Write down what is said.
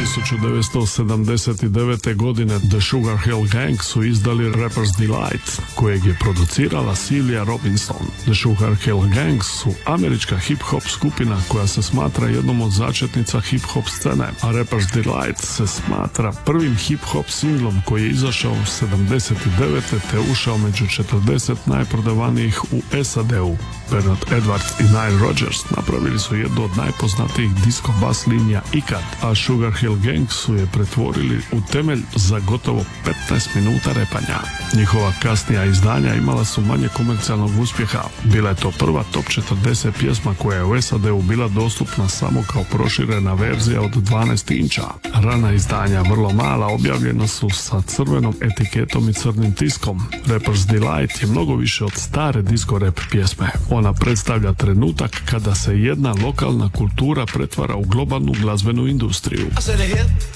1979. godine The Sugar Hill Gang su izdali Rapper's Delight, kojeg je producirala Celia Robinson. The Sugar Hill Gang su američka hip-hop skupina koja se smatra jednom od začetnica hip-hop scene, a Rapper's Delight se smatra prvim hip-hop singlom koji je izašao u 79. te ušao među 40 najprodavanijih u SAD-u. Bernard Edwards i Nile Rodgers napravili su jednu od najpoznatijih disco bas linija ikad, a Sugar Hill Gang su je pretvorili u temelj za gotovo 15 minuta repanja. Njihova kasnija izdanja imala su manje komercijalnog uspjeha. Bila je to prva top 40 pjesma koja je u SAD-u bila dostupna samo kao proširena verzija od 12 inča. Rana izdanja, vrlo mala, objavljena su sa crvenom etiketom i crnim tiskom. Rapper's Delight je mnogo više od stare disco rap pjesme. Ona predstavlja trenutak kada se jedna lokalna kultura pretvara u globalnu glazbenu industriju.